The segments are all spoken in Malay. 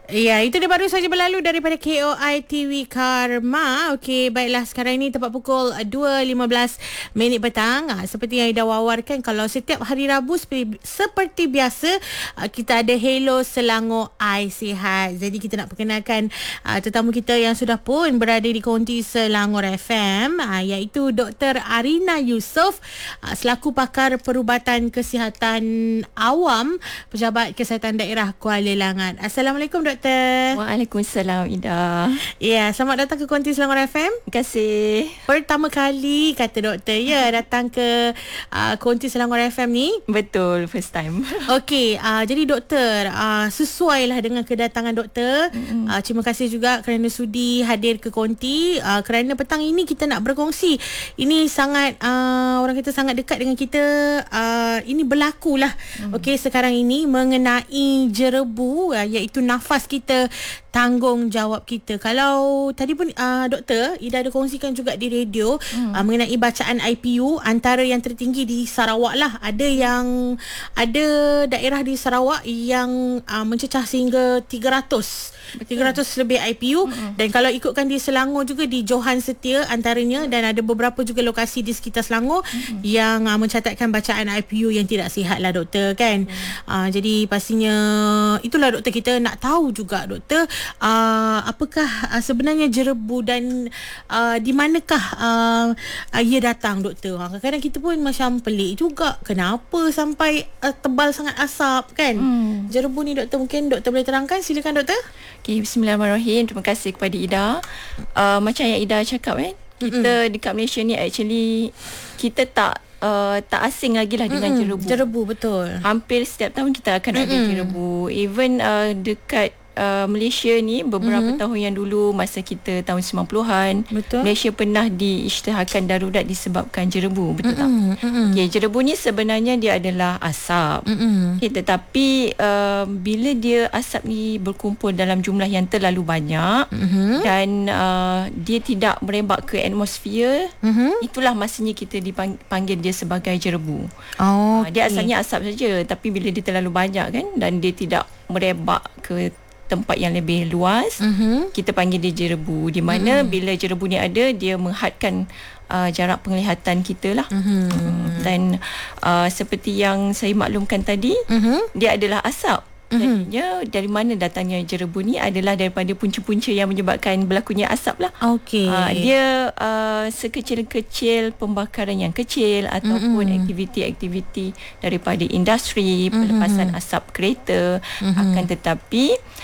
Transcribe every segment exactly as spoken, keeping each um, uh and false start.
Ya, itu dia baru saja berlalu daripada K O I T V Karma. Okey, baiklah, sekarang ini tepat pukul dua lima belas minit petang. Ha, seperti yang Ida wawarkan, kalau setiap hari Rabu seperti, seperti biasa, uh, kita ada Hello Selangor I Sihat. Jadi kita nak perkenalkan uh, tetamu kita yang sudah pun berada di konti Selangor F M, uh, iaitu Doktor Arina Yusof, uh, selaku pakar perubatan kesihatan awam Pejabat Kesihatan Daerah Kuala Langat. Assalamualaikum, Doktor. Waalaikumsalam, Ida. Ya, selamat datang ke konti Selangor F M. Terima kasih. Pertama kali kata doktor ya datang ke uh, konti Selangor F M ni. Betul, first time. Okey, uh, jadi doktor, uh, sesuailah dengan kedatangan doktor. Mm-hmm. Uh, terima kasih juga kerana sudi hadir ke konti, uh, kerana petang ini kita nak berkongsi. Ini sangat uh, orang kata sangat dekat dengan kita. Uh, ini berlakulah. Mm. Okey, sekarang ini mengenai jerebu, uh, iaitu nafas kita, tanggungjawab kita. Kalau tadi pun uh, doktor Ida ada kongsikan juga di radio hmm. uh, mengenai bacaan I P U antara yang tertinggi di Sarawak lah. Ada yang ada daerah di Sarawak yang uh, mencecah sehingga tiga ratus tiga ratus lebih I P U. Hmm. Dan kalau ikutkan di Selangor juga, di Johan Setia antaranya, dan ada beberapa juga lokasi di sekitar Selangor hmm. yang uh, mencatatkan bacaan I P U yang tidak sihat lah doktor kan. Hmm. Uh, jadi pastinya itulah doktor, kita nak tahu juga doktor, uh, apakah uh, sebenarnya jerebu dan uh, di manakah uh, uh, ia datang doktor. Uh, kadang-kadang kita pun macam pelik juga, kenapa sampai uh, tebal sangat asap kan. Hmm. Jerebu ni doktor, mungkin doktor boleh terangkan, silakan doktor. Okay, bismillahirrahmanirrahim. Terima kasih kepada Ida. Uh, macam yang Ida cakap kan, kita mm-hmm. dekat Malaysia ni actually kita tak Uh, tak asing lagi lah dengan Mm-mm. jerebu. Jerebu, betul. Hampir setiap tahun kita akan Mm-mm. ada jerebu. Even uh, dekat uh, Malaysia ni beberapa mm-hmm. tahun yang dulu, masa kita tahun sembilan puluhan, betul. Malaysia pernah diisytiharkan darurat disebabkan jerebu. Betul Mm-mm. tak? Mm-mm. Okay, jerebu ni sebenarnya dia adalah asap. Okay, tetapi uh, bila dia asap ni berkumpul dalam jumlah yang terlalu banyak mm-hmm. dan uh, dia tidak merebak ke atmosfer, mm-hmm. itulah masanya kita dipanggil dia sebagai jerebu. Oh, okay. uh, Dia asalnya asap saja, tapi bila dia terlalu banyak kan, dan dia tidak merebak ke tempat yang lebih luas, mm-hmm. kita panggil dia jerebu. Di mana mm-hmm. bila jerebu ni ada, dia menghadkan uh, jarak penglihatan kita lah. Mm-hmm. Dan uh, seperti yang saya maklumkan tadi, mm-hmm. dia adalah asap. Mm-hmm. Jadinya dari mana datangnya jerebu ni adalah daripada punca-punca yang menyebabkan berlakunya asap lah. Okey. Uh, dia uh, sekecil-kecil pembakaran yang kecil ataupun mm-hmm. aktiviti-aktiviti daripada industri, pelepasan mm-hmm. asap kereta, mm-hmm. akan tetapi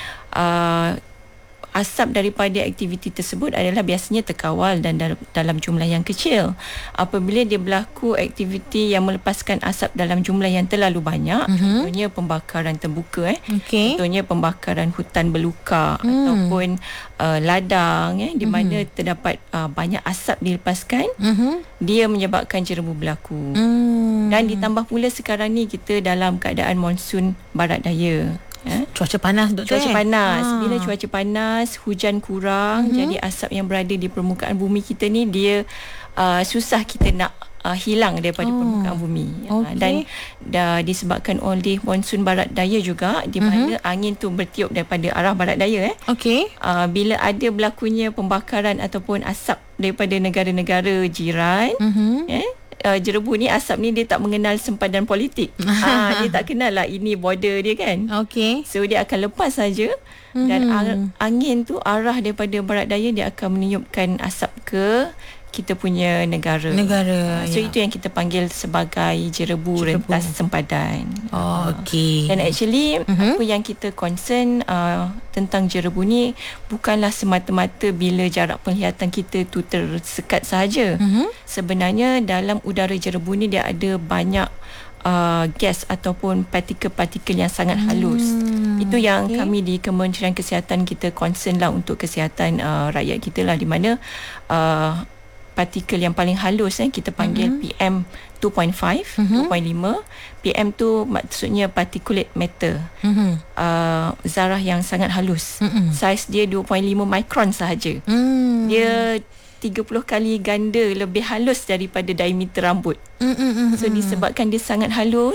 uh, asap daripada aktiviti tersebut adalah biasanya terkawal dan dalam, dalam jumlah yang kecil. Apabila dia berlaku aktiviti yang melepaskan asap dalam jumlah yang terlalu banyak, mm-hmm. contohnya pembakaran terbuka, eh, okay. contohnya pembakaran hutan belukar, mm. ataupun uh, ladang, eh, di mana mm-hmm. terdapat uh, banyak asap dilepaskan, mm-hmm. dia menyebabkan jerebu berlaku. Mm. Dan ditambah pula sekarang ni kita dalam keadaan monsun barat daya. Eh? Cuaca panas doktor. Cuaca eh? panas. Ha. Bila cuaca panas, hujan kurang, mm-hmm. jadi asap yang berada di permukaan bumi kita ni dia uh, susah kita nak uh, hilang daripada oh. permukaan bumi. Okay. Uh, dan dah disebabkan oleh monsun barat daya juga, di mana mm-hmm. angin tu bertiup daripada arah barat daya, eh. Okey. Uh, bila ada berlakunya pembakaran ataupun asap daripada negara-negara jiran, mm-hmm. eh Uh, jerebu ni, asap ni dia tak mengenal sempadan politik. uh, Dia tak kenal lah ini border dia kan. Okay. So dia akan lepas saja, mm-hmm. dan ang- angin tu arah daripada barat daya dia akan meniupkan asap ke kita punya negara. Negara. Uh, so ya. itu yang kita panggil sebagai jerebu, jerebu. rentas sempadan. Oh, okey. Dan actually mm-hmm. apa yang kita concern uh, tentang jerebu ni bukanlah semata-mata bila jarak penglihatan kita tu tersekat sahaja. Mm-hmm. Sebenarnya dalam udara jerebu ni dia ada banyak uh, gas ataupun partikel-partikel yang sangat halus. Hmm, Itu yang okay. kami di Kementerian Kesihatan kita concern lah untuk kesihatan uh, rakyat kita lah, di mana uh, partikel yang paling halus, eh, kita panggil mm-hmm. P M two point five, mm-hmm. two point five. P M tu maksudnya particulate matter, mm-hmm. uh, zarah yang sangat halus, mm-hmm. saiz dia two point five mikron sahaja. mm. Dia tiga puluh kali ganda lebih halus daripada diameter rambut. mm-hmm. So disebabkan dia sangat halus,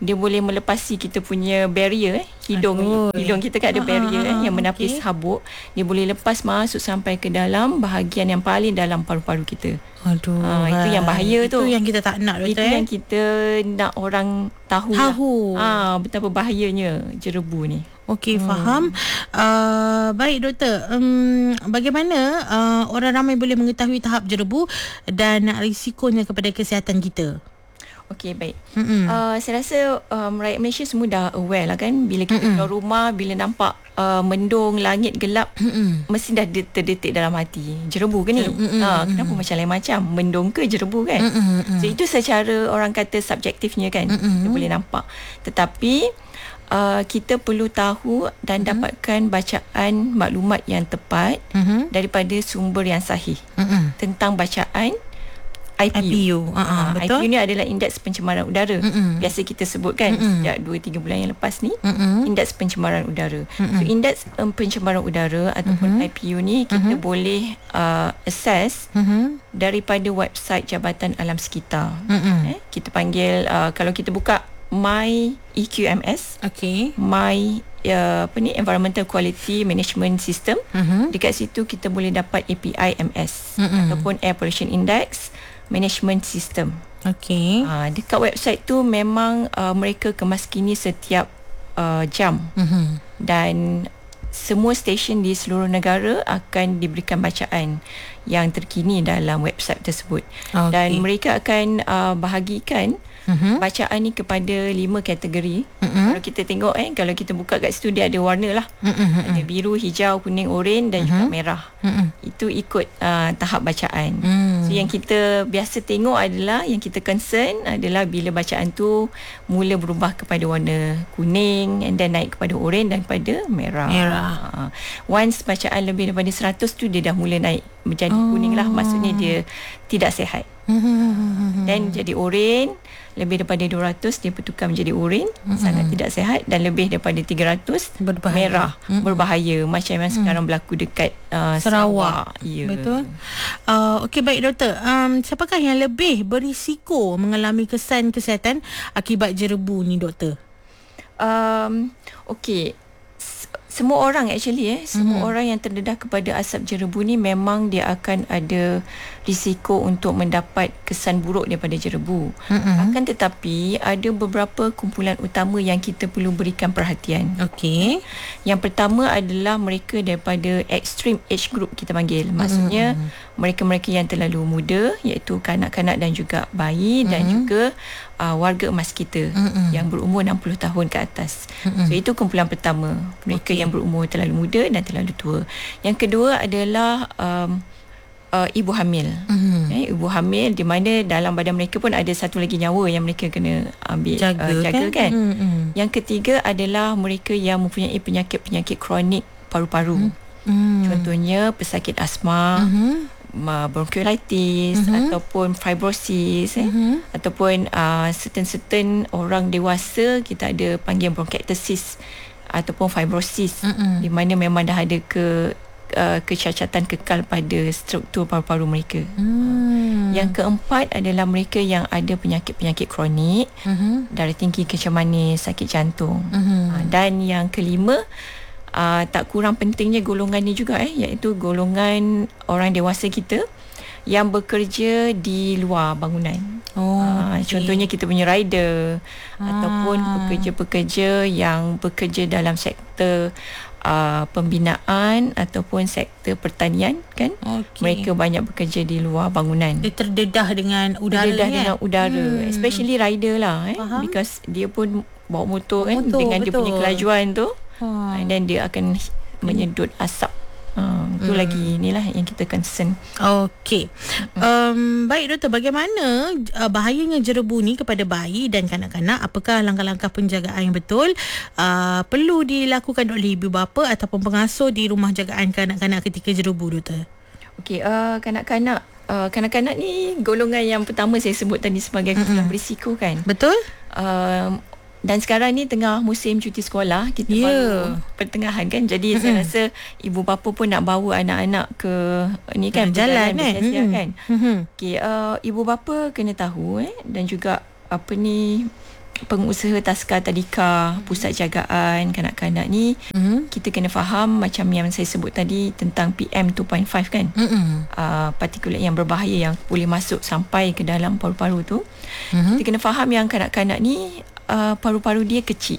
dia boleh melepasi kita punya barrier eh. Hidung Aduh. hidung kita kan ada barrier ah, eh, yang menapis okay. habuk. Dia boleh lepas masuk sampai ke dalam bahagian yang paling dalam paru-paru kita. Aduh. Ah, itu yang bahaya itu tu. Itu yang kita tak nak, Itu eh? yang kita nak orang tahu. Tahu. Lah. Ah, betapa bahayanya jerebu ni. Okey, hmm. faham. Uh, baik doktor. Um, bagaimana uh, orang ramai boleh mengetahui tahap jerebu dan risikonya kepada kesihatan kita? Okey, baik. Uh, saya rasa um, rakyat Malaysia semua dah aware lah kan. Bila kita keluar rumah, bila nampak uh, mendung, langit gelap, Mm-mm. mesti dah terdetik dalam hati. Jerebu ke ni? Ha, kenapa macam lain macam? Mendung ke jerebu kan? Mm-mm. So itu secara orang kata subjektifnya kan. Mm-mm. Kita boleh nampak. Tetapi uh, kita perlu tahu dan Mm-mm. dapatkan bacaan maklumat yang tepat Mm-mm. daripada sumber yang sahih Mm-mm. tentang bacaan I P U. I P U, uh-huh, betul. I P U ni adalah indeks pencemaran udara. Mm-mm. Biasa kita sebut kan Mm-mm. sejak dua tiga bulan yang lepas ni, Mm-mm. indeks pencemaran udara. Mm-mm. So indeks um, pencemaran udara ataupun Mm-mm. I P U ni kita Mm-mm. boleh uh, assess Mm-mm. daripada website Jabatan Alam Sekitar. Eh, kita panggil uh, kalau kita buka My E Q M S. Okay. My uh, apa ni Environmental Quality Management System. Mm-hmm. Dekat situ kita boleh dapat A P I M S mm-hmm. ataupun Air Pollution Index Management System. Okey. Uh, dekat website tu memang uh, mereka kemaskini setiap uh, jam. Mm-hmm. Dan semua stesen di seluruh negara akan diberikan bacaan yang terkini dalam website tersebut. Okay. Dan mereka akan uh, bahagikan Mm-hmm. bacaan ni kepada lima kategori. Mm-hmm. Kalau kita tengok eh kalau kita buka kat situ dia ada warna lah. Mm-hmm. Ada biru, hijau, kuning, oranye dan mm-hmm. juga merah. Mm-hmm. Itu ikut uh, tahap bacaan. Mm. So yang kita biasa tengok adalah yang kita concern adalah bila bacaan tu mula berubah kepada warna kuning and then naik kepada oranye dan kepada merah. Merah. Uh, once bacaan lebih daripada seratus tu dia dah mula naik menjadi oh. kuning lah, maksudnya dia tidak sihat. Dan jadi oranye lebih daripada dua ratus dia bertukar menjadi oranye, mm-hmm. sangat tidak sihat, dan lebih daripada tiga ratus berbahaya. Merah, mm-hmm. berbahaya macam yang mm. sekarang berlaku dekat uh, Sarawak. Ya. Betul. Uh, Okey, baik doktor. Um, siapakah yang lebih berisiko mengalami kesan kesihatan akibat jerebu ni doktor? Um, Okey. Semua orang actually eh semua mm-hmm. orang yang terdedah kepada asap jerebu ni memang dia akan ada risiko untuk mendapat kesan buruk daripada jerebu. Mm-hmm. Akan tetapi ada beberapa kumpulan utama yang kita perlu berikan perhatian. Okey. Yang pertama adalah mereka daripada extreme age group kita panggil. Maksudnya mm-hmm. mereka-mereka yang terlalu muda, iaitu kanak-kanak dan juga bayi mm-hmm. dan juga uh, warga emas kita mm-hmm. yang berumur enam puluh tahun ke atas. Mm-hmm. So itu kumpulan pertama, mereka okay. yang berumur terlalu muda dan terlalu tua. Yang kedua adalah um, uh, ibu hamil. Mm-hmm. eh, ibu hamil di mana dalam badan mereka pun ada satu lagi nyawa yang mereka kena ambil jaga, uh, jaga kan, kan? Mm-hmm. Yang ketiga adalah mereka yang mempunyai penyakit-penyakit kronik paru-paru. Mm-hmm. Contohnya pesakit asma, mm-hmm. bronchiolitis mm-hmm. ataupun fibrosis eh, mm-hmm. ataupun uh, certain-certain orang dewasa kita ada panggil bronchiectasis ataupun fibrosis mm-hmm. di mana memang dah ada ke uh, kecacatan kekal pada struktur paru-paru mereka. Mm. Yang keempat adalah mereka yang ada penyakit-penyakit kronik, mm-hmm. darah tinggi, kecam manis, sakit jantung. Mm-hmm. Uh, dan yang kelima, Uh, tak kurang pentingnya golongan ni juga eh iaitu golongan orang dewasa kita yang bekerja di luar bangunan. Oh, uh, okay. Contohnya kita punya rider ah. ataupun pekerja-pekerja yang bekerja dalam sektor uh, pembinaan ataupun sektor pertanian kan. Okay. Mereka banyak bekerja di luar bangunan. Dia terdedah dengan udara. Terdedah ya? dengan udara, hmm. especially rider lah eh Faham? Because dia pun bawa motor kan motor, dengan betul. dia punya kelajuan tu. Hmm. And then dia akan menyedut asap. Uh, itu hmm. lagi inilah yang kita concern. Okey. Um, baik doktor, bagaimana uh, bahayanya jerebu ni kepada bayi dan kanak-kanak? Apakah langkah-langkah penjagaan yang betul uh, perlu dilakukan oleh ibu bapa ataupun pengasuh di rumah jagaan kanak-kanak ketika jerebu doktor? Okey, uh, kanak-kanak uh, kanak-kanak ni golongan yang pertama saya sebut tadi sebagai mm-hmm. berisiko kan. Betul? Uh, Dan sekarang ni tengah musim cuti sekolah, kita yeah. baru pertengahan kan. Jadi mm-hmm. saya rasa ibu bapa pun nak bawa anak-anak ke ni kan, jalan, jalan kan. Mm-hmm. kan. Mm-hmm. Okey, uh, ibu bapa kena tahu eh dan juga apa ni pengusaha Tazkar Tadika, pusat jagaan kanak-kanak ni, mm-hmm. kita kena faham macam yang saya sebut tadi tentang P M two point five kan, mm-hmm. uh, partikulat yang berbahaya yang boleh masuk sampai ke dalam paru-paru tu. Mm-hmm. Kita kena faham yang kanak-kanak ni uh, paru-paru dia kecil.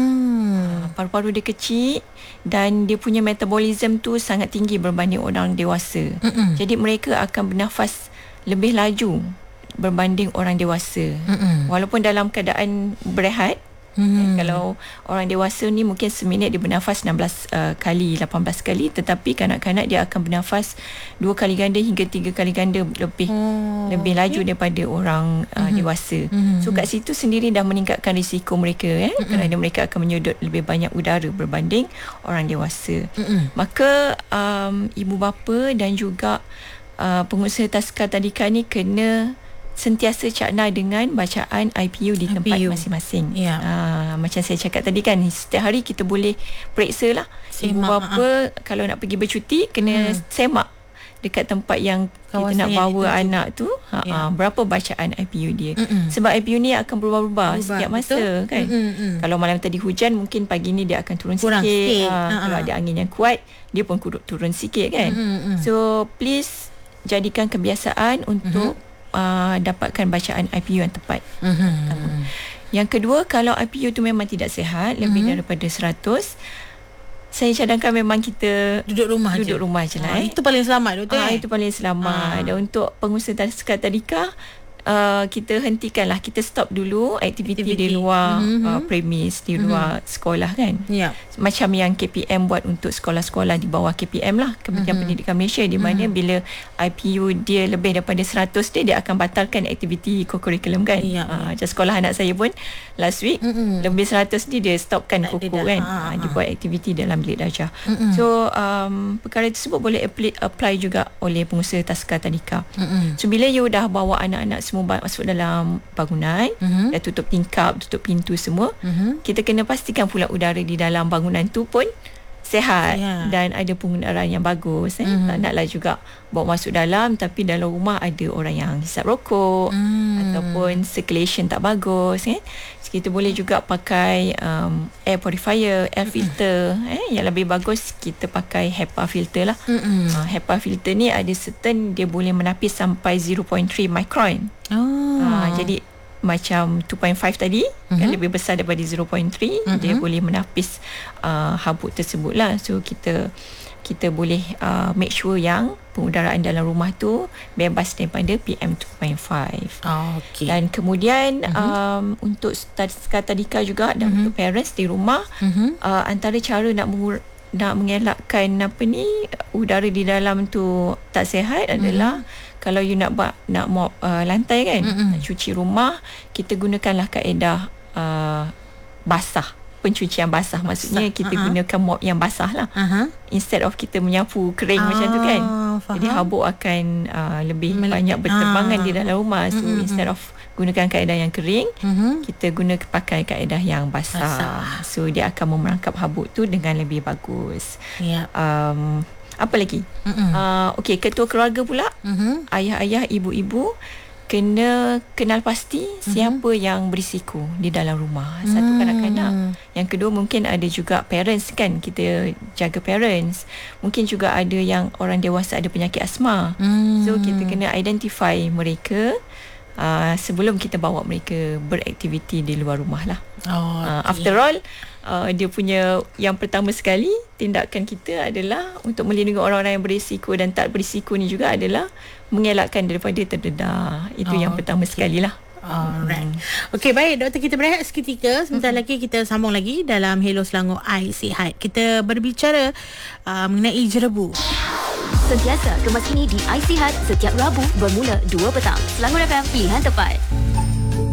Mm. Paru-paru dia kecil dan dia punya metabolism tu sangat tinggi berbanding orang dewasa. Mm-mm. Jadi mereka akan bernafas lebih laju berbanding orang dewasa. Mm-mm. Walaupun dalam keadaan berehat, mm-hmm. kalau orang dewasa ni mungkin seminit dia bernafas enam belas uh, kali, lapan belas kali, tetapi kanak-kanak dia akan bernafas dua kali ganda hingga tiga kali ganda lebih oh, lebih laju okay. daripada orang uh, mm-hmm. dewasa. Mm-hmm. So kat situ sendiri dah meningkatkan risiko mereka eh mm-hmm. kerana mereka akan menyedut lebih banyak udara berbanding orang dewasa. Mm-hmm. Maka um, ibu bapa dan juga uh, pengusaha Tazkar Tadika ni kena sentiasa cakna dengan bacaan I P U di tempat I P U masing-masing. Yeah. Uh, macam saya cakap tadi kan, setiap hari kita boleh periksa lah. Ibu bapa uh-huh. kalau nak pergi bercuti kena hmm. semak dekat tempat yang kawasan kita nak bawa yang anak tu ha, yeah. uh, berapa bacaan I P U dia. Mm-mm. Sebab I P U ni akan berubah-ubah Berubah. setiap masa. Betul? Kan. Mm-mm. Kalau malam tadi hujan, mungkin pagi ni dia akan turun Kurang sikit, sikit. Uh, uh-huh. Kalau ada angin yang kuat, dia pun turun sikit kan. Mm-mm. So please jadikan kebiasaan untuk mm-hmm. Uh, dapatkan bacaan I P U yang tepat. Mm-hmm. Yang kedua, kalau I P U tu memang tidak sihat, mm-hmm. lebih daripada seratus, saya cadangkan memang kita duduk rumah duduk je. rumah je lah. Ah, eh. Itu paling selamat doktor. Ah, eh? Itu paling selamat. Ah. Dan untuk pengusaha Tazkar Tadika, Uh, kita hentikanlah, kita stop dulu aktiviti di luar mm-hmm. uh, premis, di luar mm-hmm. sekolah kan. Yeah. Macam yang K P M buat untuk sekolah-sekolah di bawah K P M lah, Kementerian mm-hmm. Pendidikan Malaysia, di mana mm-hmm. bila I P U dia lebih daripada seratus dia, dia akan batalkan aktiviti co-curriculum kan. Yeah, uh, yeah. Macam sekolah anak saya pun last week mm-hmm. lebih seratus ni dia stopkan koko kan. Ha, dia buat aktiviti dalam bilik darjah. Mm-hmm. So um, perkara tersebut boleh apply, apply juga oleh pengusaha Tazkar Tadika. Mm-hmm. So bila you dah bawa anak-anak semua masuk dalam bangunan, mm-hmm. dah tutup tingkap, tutup pintu semua, mm-hmm. kita kena pastikan pula udara di dalam bangunan tu pun sihat, yeah. dan ada penggunaan yang bagus. eh. Mm-hmm. Tak naklah juga bawa masuk dalam tapi dalam rumah ada orang yang hisap rokok, mm. ataupun circulation tak bagus. eh. So, kita boleh juga pakai um, air purifier, air filter. eh. Yang lebih bagus kita pakai HEPA filter lah. Mm-hmm. Uh, HEPA filter ni ada certain dia boleh menapis sampai zero point three micron. Oh. Uh, jadi macam two point five tadi, uh-huh. kan lebih besar daripada zero point three, uh-huh. dia boleh menapis uh, habuk tersebut lah. So kita kita boleh uh, make sure yang pengudaraan dalam rumah tu bebas daripada P M two point five. Oh, okay. Dan kemudian uh-huh. um, untuk Tazkar Tadika juga dan uh-huh. untuk parents di rumah, uh-huh. uh, antara cara nak mengur- nak mengelakkan apa ni udara di dalam tu tak sihat mm-hmm. adalah kalau you nak buat nak mop uh, lantai kan, mm-hmm. nak cuci rumah, kita gunakanlah kaedah uh, basah, pencucian basah. Maksudnya kita uh-huh. gunakan mop yang basah lah, uh-huh. instead of kita menyapu kering uh, macam tu kan. Faham. Jadi habuk akan uh, lebih Mel- banyak berterbangan uh. di dalam rumah. So mm-hmm. instead of gunakan kaedah yang kering, mm-hmm. kita guna pakai kaedah yang basah. basah. So dia akan memerangkap habuk tu dengan lebih bagus. Yeah. Um, apa lagi? Mm-hmm. Uh, Okey, ketua keluarga pula, mm-hmm. ayah-ayah, ibu-ibu kena kenal pasti mm-hmm. siapa yang berisiko di dalam rumah. Satu, mm. kanak-kanak. Yang kedua, mungkin ada juga parents kan, kita jaga parents. Mungkin juga ada yang orang dewasa ada penyakit asma. Mm. So kita kena identify mereka Uh, sebelum kita bawa mereka beraktiviti di luar rumah lah. Oh, uh, after all, uh, dia punya yang pertama sekali tindakan kita adalah untuk melindungi orang-orang yang berisiko dan tak berisiko ni juga adalah mengelakkan daripada terdedah. Itu oh, yang pertama okay. sekali lah. Alright. Hmm. Okey, baik doktor, kita berehat seketika. Sebentar hmm. lagi kita sambung lagi dalam Hello Selangor I Sihat. Kita berbicara uh, mengenai jerebu. Sentiasa kemas ini di I Sihat setiap Rabu bermula dua petang. Selangor F M, pilihan tepat.